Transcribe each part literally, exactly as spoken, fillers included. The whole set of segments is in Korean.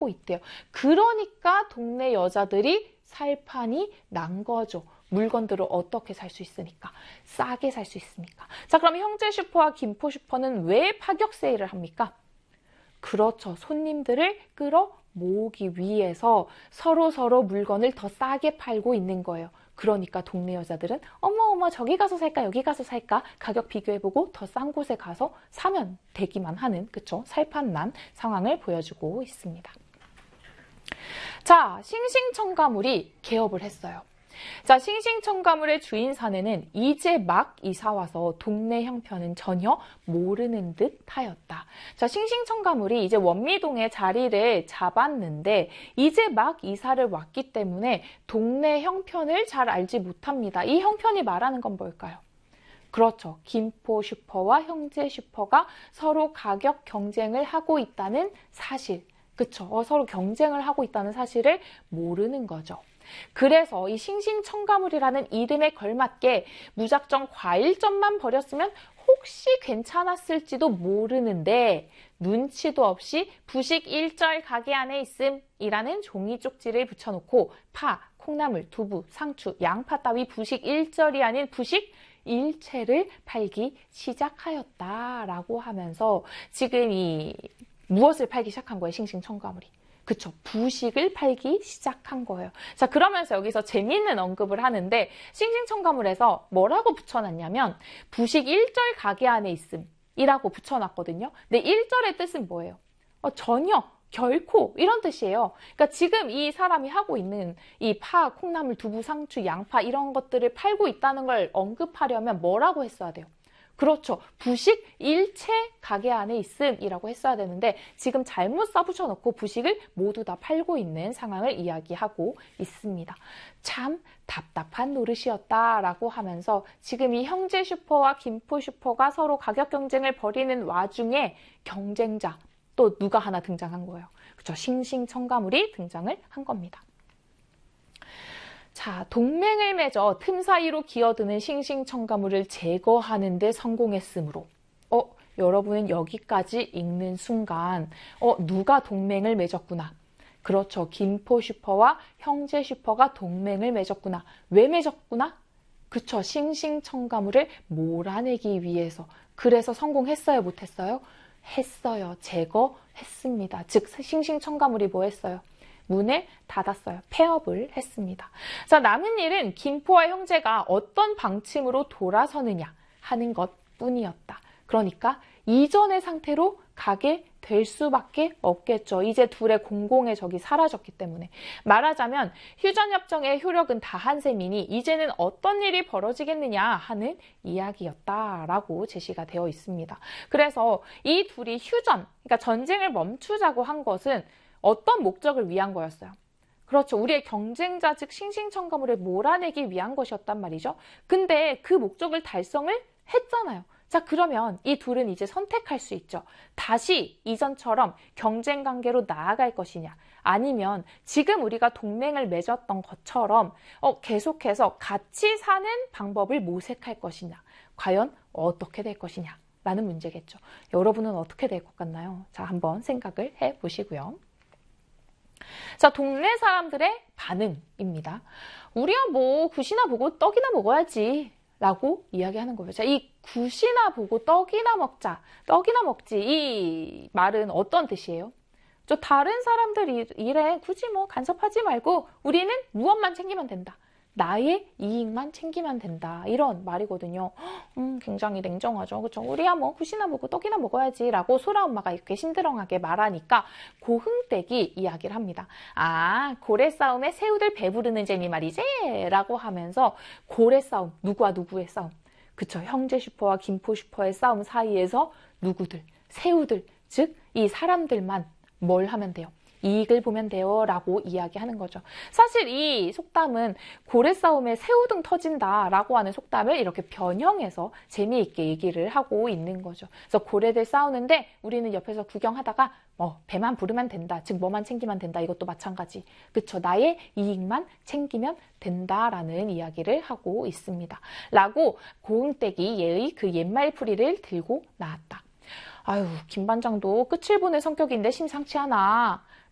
하고 있대요. 그러니까 동네 여자들이 살판이 난 거죠. 물건들을 어떻게 살 수 있으니까. 싸게 살 수 있으니까. 자, 그럼 형제 슈퍼와 김포 슈퍼는 왜 파격 세일을 합니까? 그렇죠. 손님들을 끌어 모으기 위해서 서로 서로 물건을 더 싸게 팔고 있는 거예요. 그러니까 동네 여자들은 어머 어머 저기 가서 살까 여기 가서 살까 가격 비교해보고 더 싼 곳에 가서 사면 되기만 하는, 그쵸? 살판난 상황을 보여주고 있습니다. 자, 싱싱첨가물이 개업을 했어요. 자, 싱싱첨가물의 주인 사내는 이제 막 이사와서 동네 형편은 전혀 모르는 듯 하였다. 자, 싱싱첨가물이 이제 원미동에 자리를 잡았는데 이제 막 이사를 왔기 때문에 동네 형편을 잘 알지 못합니다. 이 형편이 말하는 건 뭘까요? 그렇죠. 김포 슈퍼와 형제 슈퍼가 서로 가격 경쟁을 하고 있다는 사실. 그쵸? 어, 서로 경쟁을 하고 있다는 사실을 모르는 거죠. 그래서 이 싱싱첨가물이라는 이름에 걸맞게 무작정 과일점만 버렸으면 혹시 괜찮았을지도 모르는데 눈치도 없이 부식 일절 가게 안에 있음이라는 종이 쪽지를 붙여놓고 파, 콩나물, 두부, 상추, 양파 따위 부식 일절이 아닌 부식 일체를 팔기 시작하였다라고 하면서 지금 이 무엇을 팔기 시작한 거예요? 싱싱첨가물이. 그쵸. 부식을 팔기 시작한 거예요. 자, 그러면서 여기서 재미있는 언급을 하는데 싱싱첨가물에서 뭐라고 붙여놨냐면 부식 일절 가게 안에 있음이라고 붙여놨거든요. 근데 일절의 뜻은 뭐예요? 어, 전혀, 결코 이런 뜻이에요. 그러니까 지금 이 사람이 하고 있는 이 파, 콩나물, 두부, 상추, 양파 이런 것들을 팔고 있다는 걸 언급하려면 뭐라고 했어야 돼요? 그렇죠. 부식 일체 가게 안에 있음이라고 했어야 되는데 지금 잘못 써붙여놓고 부식을 모두 다 팔고 있는 상황을 이야기하고 있습니다. 참 답답한 노릇이었다라고 하면서 지금 이 형제 슈퍼와 김포 슈퍼가 서로 가격 경쟁을 벌이는 와중에 경쟁자 또 누가 하나 등장한 거예요. 그렇죠. 싱싱첨가물이 등장을 한 겁니다. 자, 동맹을 맺어 틈 사이로 기어드는 싱싱첨가물을 제거하는 데 성공했으므로 어, 여러분은 여기까지 읽는 순간 어, 누가 동맹을 맺었구나. 그렇죠. 김포 슈퍼와 형제 슈퍼가 동맹을 맺었구나. 왜 맺었구나? 그쵸. 싱싱첨가물을 몰아내기 위해서. 그래서 성공했어요? 못했어요? 했어요. 제거했습니다. 즉 싱싱첨가물이 뭐 했어요? 문을 닫았어요. 폐업을 했습니다. 자, 남은 일은 김포와 형제가 어떤 방침으로 돌아서느냐 하는 것뿐이었다. 그러니까 이전의 상태로 가게 될 수밖에 없겠죠. 이제 둘의 공공의 적이 사라졌기 때문에. 말하자면 휴전협정의 효력은 다한 셈이니 이제는 어떤 일이 벌어지겠느냐 하는 이야기였다라고 제시가 되어 있습니다. 그래서 이 둘이 휴전, 그러니까 전쟁을 멈추자고 한 것은 어떤 목적을 위한 거였어요? 그렇죠. 우리의 경쟁자 즉 싱싱첨가물을 몰아내기 위한 것이었단 말이죠. 근데 그 목적을 달성을 했잖아요. 자, 그러면 이 둘은 이제 선택할 수 있죠. 다시 이전처럼 경쟁 관계로 나아갈 것이냐, 아니면 지금 우리가 동맹을 맺었던 것처럼 어, 계속해서 같이 사는 방법을 모색할 것이냐, 과연 어떻게 될 것이냐 라는 문제겠죠. 여러분은 어떻게 될 것 같나요? 자, 한번 생각을 해보시고요. 자, 동네 사람들의 반응입니다. 우리야 뭐 굿이나 보고 떡이나 먹어야지 라고 이야기하는 거예요. 자, 이 굿이나 보고 떡이나 먹자, 떡이나 먹지, 이 말은 어떤 뜻이에요? 저 다른 사람들 일에 굳이 뭐 간섭하지 말고 우리는 무엇만 챙기면 된다. 나의 이익만 챙기면 된다. 이런 말이거든요. 음, 굉장히 냉정하죠. 그렇죠? 우리야 뭐 굿이나 먹고 떡이나 먹어야지 라고 소라 엄마가 이렇게 심드렁하게 말하니까 고흥댁이 이야기를 합니다. 아, 고래 싸움에 새우들 배부르는 재미 말이지? 라고 하면서 고래 싸움, 누구와 누구의 싸움. 그쵸? 형제 슈퍼와 김포 슈퍼의 싸움 사이에서 누구들, 새우들, 즉 이 사람들만 뭘 하면 돼요? 이익을 보면 돼요 라고 이야기하는 거죠. 사실 이 속담은 고래 싸움에 새우등 터진다 라고 하는 속담을 이렇게 변형해서 재미있게 얘기를 하고 있는 거죠. 그래서 고래들 싸우는데 우리는 옆에서 구경하다가 어, 배만 부르면 된다. 즉 뭐만 챙기면 된다. 이것도 마찬가지. 그쵸? 나의 이익만 챙기면 된다라는 이야기를 하고 있습니다. 라고 고흥댁이 얘의 그 옛말풀이를 들고 나왔다. 아유, 김반장도 끝을 보는 성격인데 심상치 않아.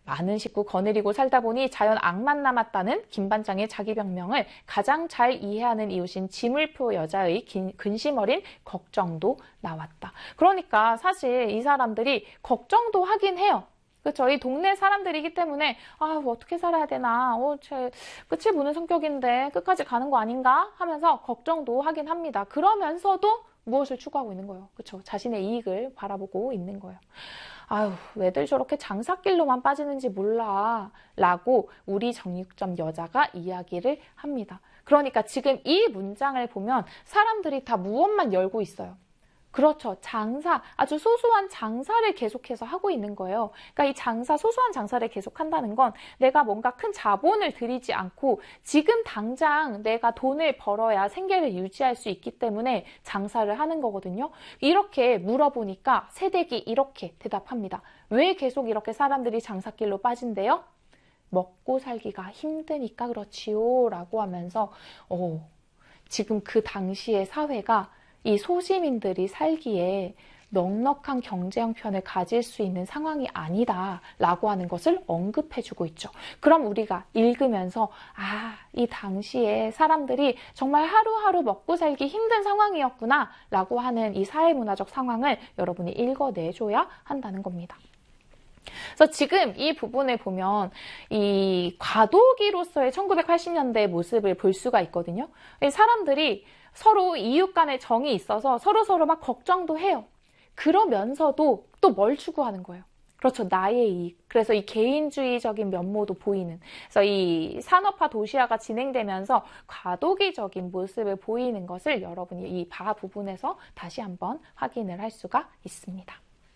많은 식구 거느리고 살다 보니 자연 악만 남았다는 김반장의 자기 병명을 가장 잘 이해하는 이웃인 지물표 여자의 긴, 근심 어린 걱정도 나왔다. 그러니까 사실 이 사람들이 걱정도 하긴 해요. 그렇죠. 이 동네 사람들이기 때문에 아, 뭐 어떻게 살아야 되나, 어, 제 끝을 보는 성격인데 끝까지 가는 거 아닌가 하면서 걱정도 하긴 합니다. 그러면서도 무엇을 추구하고 있는 거예요. 그렇죠. 자신의 이익을 바라보고 있는 거예요. 아유, 왜들 저렇게 장사길로만 빠지는지 몰라 라고 우리 정육점 여자가 이야기를 합니다. 그러니까 지금 이 문장을 보면 사람들이 다 무엇만 열고 있어요. 그렇죠. 장사, 아주 소소한 장사를 계속해서 하고 있는 거예요. 그러니까 이 장사, 소소한 장사를 계속한다는 건 내가 뭔가 큰 자본을 들이지 않고 지금 당장 내가 돈을 벌어야 생계를 유지할 수 있기 때문에 장사를 하는 거거든요. 이렇게 물어보니까 새댁이 이렇게 대답합니다. 왜 계속 이렇게 사람들이 장사길로 빠진대요? 먹고 살기가 힘드니까 그렇지요 라고 하면서 어, 지금 그 당시의 사회가 이 소시민들이 살기에 넉넉한 경제 형편을 가질 수 있는 상황이 아니다라고 하는 것을 언급해주고 있죠. 그럼 우리가 읽으면서 아, 이 당시에 사람들이 정말 하루하루 먹고 살기 힘든 상황이었구나 라고 하는 이 사회문화적 상황을 여러분이 읽어내줘야 한다는 겁니다. 그래서 지금 이 부분을 보면 이 과도기로서의 천구백팔십 년대의 모습을 볼 수가 있거든요. 사람들이 서로 이웃 간의 정이 있어서 서로서로 막 걱정도 해요. 그러면서도 또 뭘 추구하는 거예요? 그렇죠. 나의 이익. 그래서 이 개인주의적인 면모도 보이는. 그래서 이 산업화 도시화가 진행되면서 과도기적인 모습을 보이는 것을 여러분이 이 바 부분에서 다시 한번 확인을 할 수가 있습니다.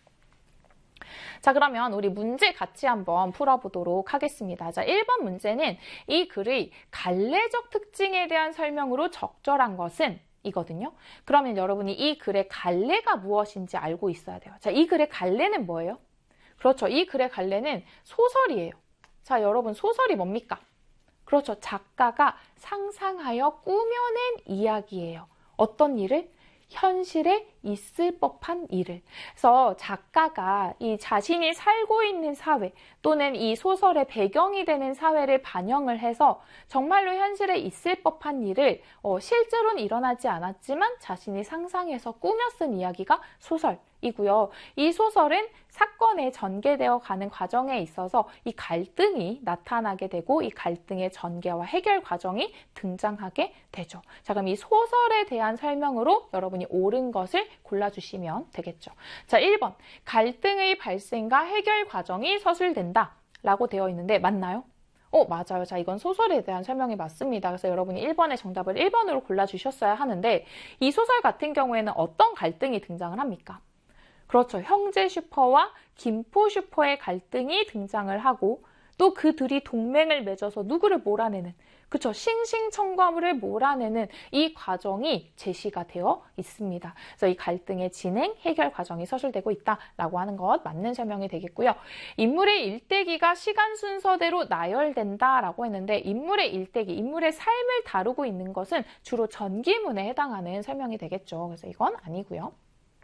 자, 그러면 우리 문제 같이 한번 풀어보도록 하겠습니다. 자, 일 번 문제는 이 글의 갈래적 특징에 대한 설명으로 적절한 것은 이거든요. 그러면 여러분이 이 글의 갈래가 무엇인지 알고 있어야 돼요. 자, 이 글의 갈래는 뭐예요? 그렇죠. 이 글의 갈래는 소설이에요. 자, 여러분 소설이 뭡니까? 그렇죠. 작가가 상상하여 꾸며낸 이야기예요. 어떤 일을? 현실에 있을 법한 일을. 그래서 작가가 이 자신이 살고 있는 사회 또는 이 소설의 배경이 되는 사회를 반영을 해서 정말로 현실에 있을 법한 일을 어, 실제로는 일어나지 않았지만 자신이 상상해서 꾸며 쓴 이야기가 소설이고요. 이 소설은 사건에 전개되어 가는 과정에 있어서 이 갈등이 나타나게 되고 이 갈등의 전개와 해결 과정이 등장하게 되죠. 자, 그럼 이 소설에 대한 설명으로 여러분이 옳은 것을 골라주시면 되겠죠. 자, 일 번 갈등의 발생과 해결 과정이 서술된다 라고 되어 있는데 맞나요? 어, 맞아요. 자, 이건 소설에 대한 설명이 맞습니다. 그래서 여러분이 일 번의 정답을 일 번으로 골라주셨어야 하는데 이 소설 같은 경우에는 어떤 갈등이 등장을 합니까? 그렇죠. 형제 슈퍼와 김포 슈퍼의 갈등이 등장을 하고 또 그 둘이 동맹을 맺어서 누구를 몰아내는, 그렇죠. 싱싱청과물을 몰아내는 이 과정이 제시가 되어 있습니다. 그래서 이 갈등의 진행, 해결 과정이 서술되고 있다라고 하는 것 맞는 설명이 되겠고요. 인물의 일대기가 시간 순서대로 나열된다라고 했는데 인물의 일대기, 인물의 삶을 다루고 있는 것은 주로 전기문에 해당하는 설명이 되겠죠. 그래서 이건 아니고요.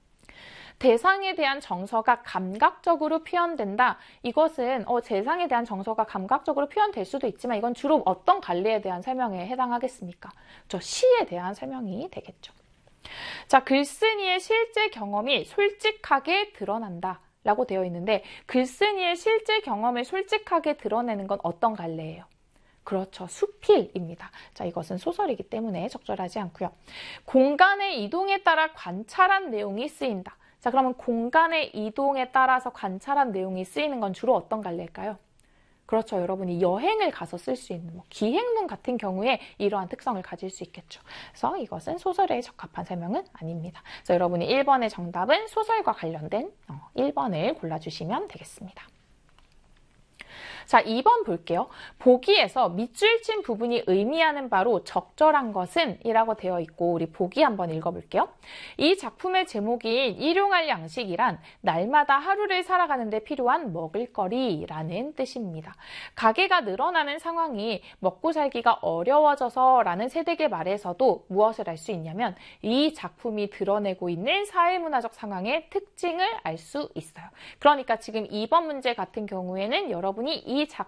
대상에 대한 정서가 감각적으로 표현된다. 이것은 어, 대상에 대한 정서가 감각적으로 표현될 수도 있지만 이건 주로 어떤 관리에 대한 설명에 해당하겠습니까? 저 시에 대한 설명이 되겠죠. 자, 글쓴이의 실제 경험이 솔직하게 드러난다 라고 되어 있는데 글쓴이의 실제 경험을 솔직하게 드러내는 건 어떤 관례예요? 그렇죠. 수필입니다. 자, 이것은 소설이기 때문에 적절하지 않고요. 공간의 이동에 따라 관찰한 내용이 쓰인다. 자, 그러면 공간의 이동에 따라서 관찰한 내용이 쓰이는 건 주로 어떤 관례일까요? 그렇죠. 여러분이 여행을 가서 쓸 수 있는 뭐 기행문 같은 경우에 이러한 특성을 가질 수 있겠죠. 그래서 이것은 소설에 적합한 설명은 아닙니다. 그래서 여러분이 일 번의 정답은 소설과 관련된 일 번을 골라주시면 되겠습니다. 자, 이 번 볼게요. 보기에서 밑줄 친 부분이 의미하는 바로 적절한 것은 이라고 되어 있고 우리 보기 한번 읽어볼게요. 이 작품의 제목인 일용할 양식이란 날마다 하루를 살아가는데 필요한 먹을거리라는 뜻입니다. 가게가 늘어나는 상황이 먹고 살기가 어려워져서 라는 세대의 말에서도 무엇을 알 수 있냐면 이 작품이 드러내고 있는 사회문화적 상황의 특징을 알 수 있어요. 그러니까 지금 이 번 문제 같은 경우에는 여러분이 이 작품